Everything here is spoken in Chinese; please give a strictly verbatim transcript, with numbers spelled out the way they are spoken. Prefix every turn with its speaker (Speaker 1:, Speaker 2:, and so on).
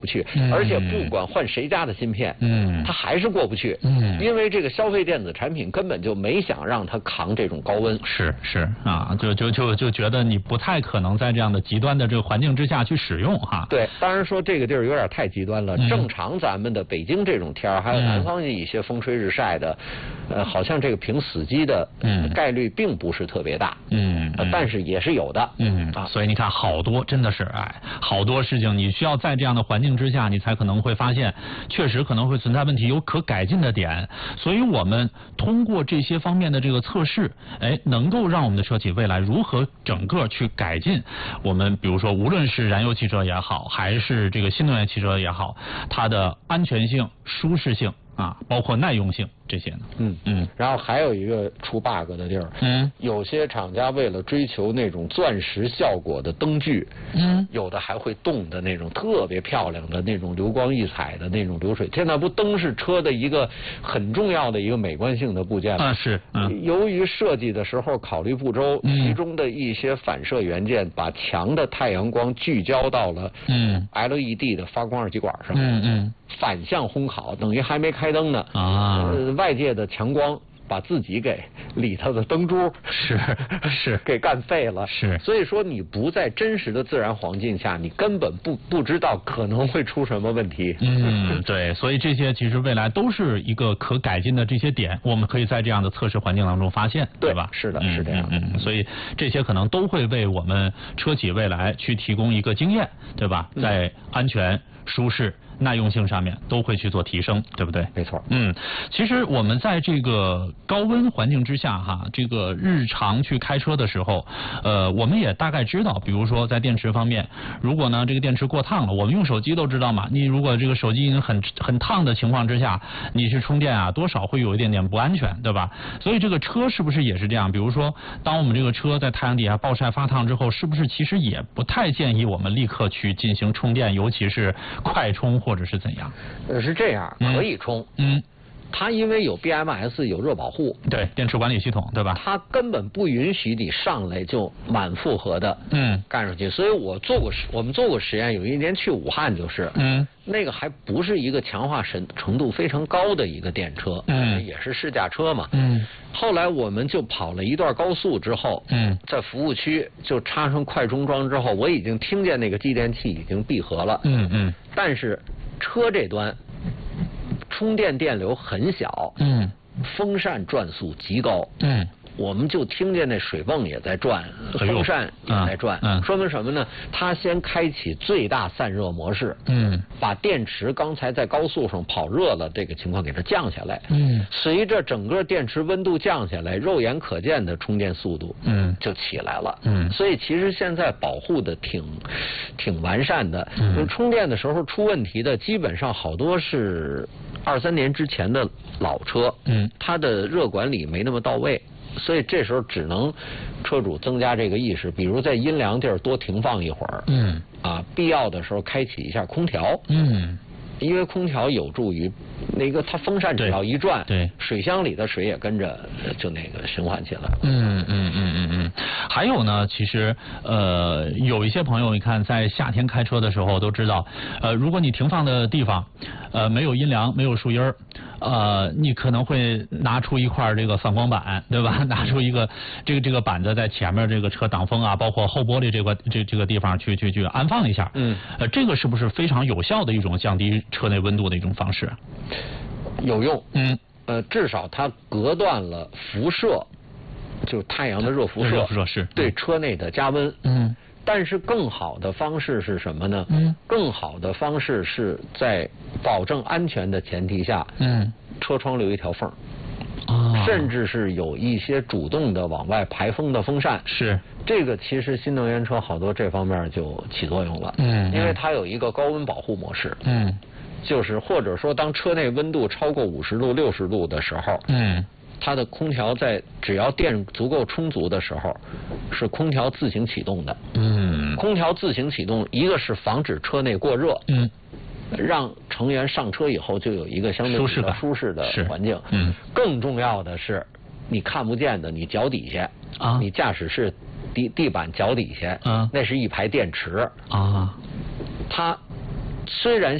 Speaker 1: 不去，而且不管换谁家的芯片，嗯，它还是过不去，嗯，因为这个消费电子产品根本就没想让它扛这种高温，
Speaker 2: 是是啊，就就就就觉得你不太可能在这样的极端的这个环境之下去使用哈。
Speaker 1: 对，当然说这个地儿有点太极端了，嗯、正常咱们的北京这种天儿，还有南方一些风吹日晒的，嗯、呃，好像这个平死机的概率并不是特别大，嗯，呃、但是也是有的，
Speaker 2: 嗯啊，所以你看好多真的是哎，好多事情你需要在这样的环境之下，你才可能会发现，确实可能会存在问题，有可改进的点。所以我们通过这些方面的这个测试，哎，能够让我们的车企未来如何整个去改进我们，比如说无论是燃油汽车也好，还是这个新能源汽车也好，它的安全性、舒适性啊，包括耐用性这些呢。
Speaker 1: 嗯嗯。然后还有一个出 bug 的地儿，嗯，有些厂家为了追求那种钻石效果的灯具，嗯，有的还会动的那种特别漂亮的那种流光溢彩的那种流水。现在不灯是车的一个很重要的一个美观性的部件吗？
Speaker 2: 啊是。嗯。
Speaker 1: 由于设计的时候考虑不周，嗯、其中的一些反射元件把强的太阳光聚焦到了嗯 L E D 的发光二极管上，嗯嗯，反向烘烤，等于还没开灯呢啊。呃外界的强光把自己给里头的灯珠
Speaker 2: 是是
Speaker 1: 给干废了，
Speaker 2: 是，
Speaker 1: 所以说你不在真实的自然环境下，你根本不不知道可能会出什么问题。
Speaker 2: 嗯，对，所以这些其实未来都是一个可改进的这些点，我们可以在这样的测试环境当中发现，对, 对吧？
Speaker 1: 是的，嗯、是这样。
Speaker 2: 嗯，所以这些可能都会为我们车企未来去提供一个经验，对吧？在安全、舒适、耐用性上面都会去做提升，对不对？
Speaker 1: 没错。
Speaker 2: 嗯，其实我们在这个高温环境之下哈，这个日常去开车的时候，呃，我们也大概知道，比如说在电池方面，如果呢这个电池过烫了，我们用手机都知道嘛，你如果这个手机已经很很烫的情况之下，你去充电啊，多少会有一点点不安全，对吧？所以这个车是不是也是这样？比如说，当我们这个车在太阳底下暴晒发烫之后，是不是其实也不太建议我们立刻去进行充电，尤其是快充或者是怎样？
Speaker 1: 呃，是这样，可以充。嗯。它因为有 B M S 有热保护，
Speaker 2: 对电池管理系统，对吧？
Speaker 1: 它根本不允许你上来就满负荷的嗯干上去，所以我做过我们做过实验，有一年去武汉就是嗯那个还不是一个强化程程度非常高的一个电车，嗯也是试驾车嘛，嗯后来我们就跑了一段高速之后，嗯在服务区就插上快充桩之后，我已经听见那个继电器已经闭合了，嗯嗯但是车这端充电电流很小，嗯，风扇转速极高，嗯，我们就听见那水泵也在转，风扇也在转，嗯嗯、说明什么呢？它先开启最大散热模式，嗯，把电池刚才在高速上跑热了这个情况给它降下来，嗯，随着整个电池温度降下来，肉眼可见的充电速度，嗯，就起来了，嗯，所以其实现在保护的挺挺完善的，嗯，充电的时候出问题的基本上好多是二三年之前的老车，嗯，它的热管理没那么到位，所以这时候只能车主增加这个意识，比如在阴凉地儿多停放一会儿，嗯，啊，必要的时候开启一下空调，嗯，因为空调有助于那个它风扇只要一转，对，水箱里的水也跟着就那个循环起来了。
Speaker 2: 嗯嗯嗯嗯嗯。还有呢，其实呃有一些朋友，你看在夏天开车的时候都知道，呃如果你停放的地方呃没有阴凉，没有树荫儿，呃你可能会拿出一块这个反光板，对吧？拿出一个这个这个板子在前面这个车挡风啊，包括后玻璃这个这这个地方去去去安放一下。嗯。呃这个是不是非常有效的一种降低车内温度的一种方式？
Speaker 1: 有用。嗯。呃至少它隔断了辐射。就太阳的热辐射，
Speaker 2: 热辐射是
Speaker 1: 对车内的加温。嗯，但是更好的方式是什么呢？嗯，更好的方式是在保证安全的前提下，嗯，车窗留一条缝。啊，甚至是有一些主动的往外排风的风扇。是这个，其实新能源车好多这方面就起作用了。嗯，因为它有一个高温保护模式。嗯，就是或者说当车内温度超过五十度、六十度的时候。嗯。它的空调在只要电足够充足的时候，是空调自行启动的。嗯，空调自行启动，一个是防止车内过热，嗯，让成员上车以后就有一个相对比较舒适的环境。嗯，更重要的是，你看不见的，你脚底下啊，你驾驶室地地板脚底下，嗯，那是一排电池啊，它虽然